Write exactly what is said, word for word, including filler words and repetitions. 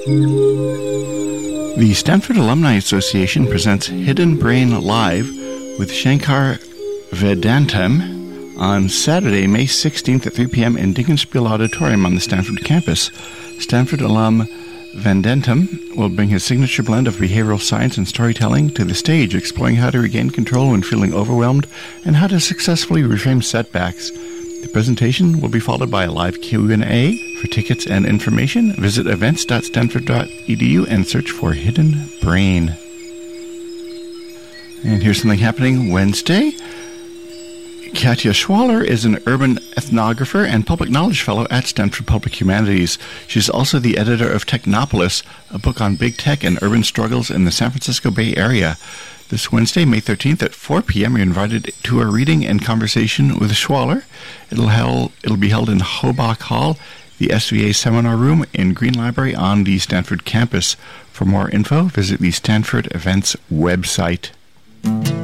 The Stanford Alumni Association presents Hidden Brain Live with Shankar Vedantam on Saturday, May sixteenth at three p.m. in Dingenspiel Auditorium on the Stanford campus. Stanford alum Vedantam will bring his signature blend of behavioral science and storytelling to the stage, exploring how to regain control when feeling overwhelmed and how to successfully reframe setbacks. The presentation will be followed by a live Q and A. For tickets and information, visit events dot stanford dot e d u and search for Hidden Brain. And here's something happening Wednesday. Katja Schwaller is an urban ethnographer and public knowledge fellow at Stanford Public Humanities. She's also the editor of Technopolis, a book on big tech and urban struggles in the San Francisco Bay Area. This Wednesday, May thirteenth at four p.m., you're invited to a reading and conversation with Schwaller. It'll, held, it'll be held in Hobach Hall, the S V A seminar room in Green Library on the Stanford campus. For more info, visit the Stanford Events website.